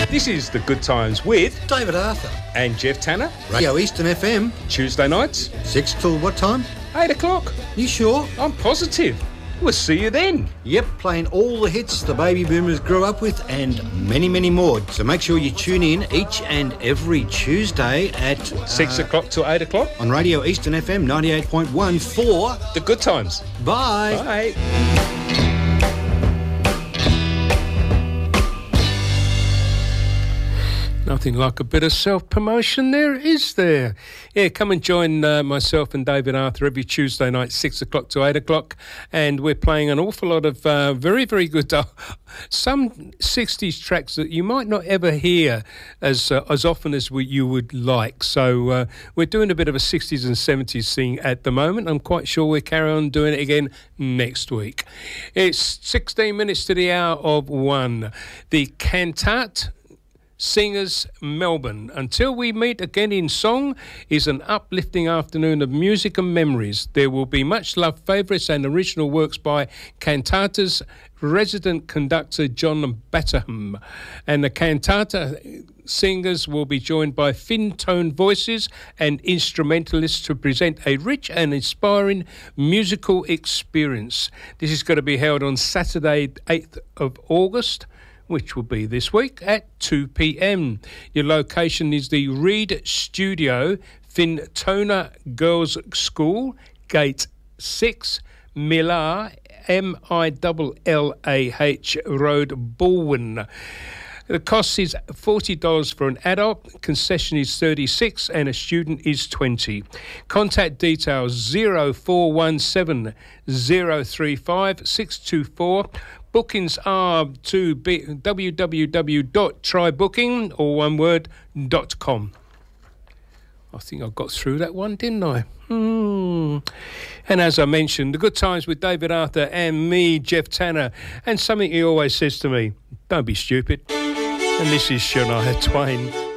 This is The Good Times with David Arthur and Jeff Tanner. Radio Eastern FM. Tuesday nights, 6 till what time? 8 o'clock. You sure? I'm positive. We'll see you then. Yep, playing all the hits the baby boomers grew up with and many, many more. So make sure you tune in each and every Tuesday at 6 o'clock till 8 o'clock on Radio Eastern FM 98.1 for The Good Times. Bye. Bye. Nothing like a bit of self-promotion there, is there? Yeah, come and join myself and David Arthur every Tuesday night, 6 o'clock to 8 o'clock. And we're playing an awful lot of very, very good, some 60s tracks that you might not ever hear as often as you would like. So we're doing a bit of a 60s and 70s thing at the moment. I'm quite sure we'll carry on doing it again next week. It's 16 minutes to the hour of 1. The Cantat Singers Melbourne. Until we meet again in song is an uplifting afternoon of music and memories. There will be much loved favourites and original works by Cantatas resident conductor John Batterham. And the Cantata singers will be joined by fin-tone voices and instrumentalists to present a rich and inspiring musical experience. This is going to be held on Saturday 8th of August, which will be this week at 2 p.m. Your location is the Reed Studio, Fintona Girls' School, Gate 6, Millar, Millah Road, Balwyn. The cost is $40 for an adult, concession is $36 and a student is $20. Contact details 0417 035 624. Bookings are to www.trybooking, or one word, .com. I think I got through that one, didn't I? And as I mentioned, The Good Times with David Arthur and me, Jeff Tanner. And something he always says to me, don't be stupid. And this is Shania Twain.